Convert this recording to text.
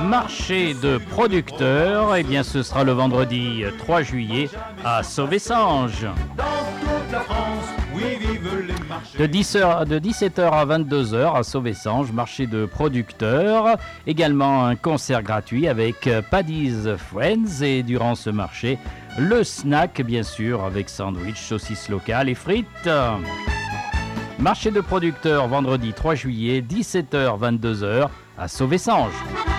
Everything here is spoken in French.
Marché de producteurs, eh bien ce sera le vendredi 3 juillet à Sauvé-Sange. De 17h à 22h à Sauvé-Sange, marché de producteurs. Également un concert gratuit avec Paddy's Friends et durant ce marché, le snack bien sûr avec sandwich, saucisses locales et frites. Marché de producteurs vendredi 3 juillet, 17h, 22h à Sauvé-Sange.